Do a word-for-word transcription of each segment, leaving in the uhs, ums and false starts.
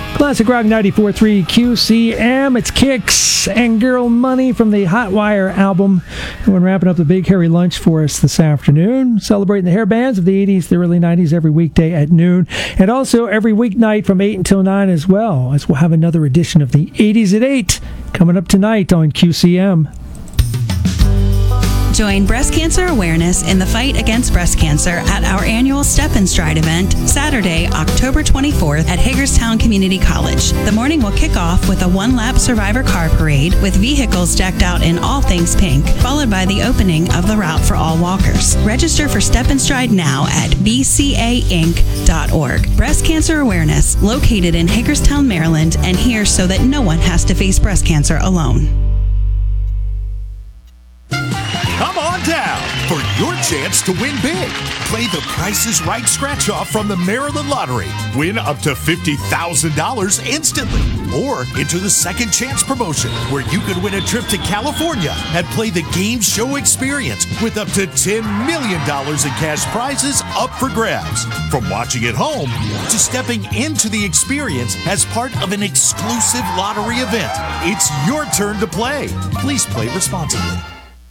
Classic Rock ninety-four point three Q C M. It's Kicks and Girl Money from the Hot Wire album. And we're wrapping up the Big Hairy Lunch for us this afternoon, celebrating the hair bands of the eighties, the early nineties, every weekday at noon, and also every weeknight from eight until nine as well, as we'll have another edition of the eighties at eight coming up tonight on Q C M. Join breast cancer awareness in the fight against breast cancer at our annual Step and Stride event, Saturday, October twenty-fourth at Hagerstown Community College. The morning will kick off with a one-lap survivor car parade with vehicles decked out in all things pink, followed by the opening of the route for all walkers. Register for Step and Stride now at b c a inc dot org. Breast cancer awareness, located in Hagerstown, Maryland, and here so that no one has to face breast cancer alone. Come on down for your chance to win big. Play the Price is Right scratch-off from the Maryland Lottery. Win up to fifty thousand dollars instantly. Or enter the Second Chance promotion, where you could win a trip to California and play the game show experience with up to ten million dollars in cash prizes up for grabs. From watching at home to stepping into the experience as part of an exclusive lottery event. It's your turn to play. Please play responsibly.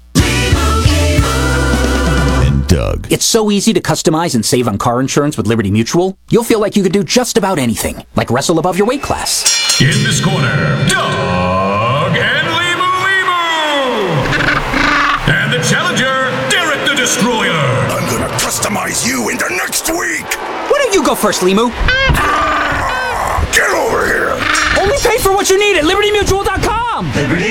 Doug. It's so easy to customize and save on car insurance with Liberty Mutual. You'll feel like you could do just about anything, like wrestle above your weight class. In this corner, Doug and Limu Limu! And the challenger, Derek the Destroyer! I'm gonna customize you into next week! Why don't you go first, Limu? Ah, get over here! Only pay for what you need at liberty mutual dot com! Liberty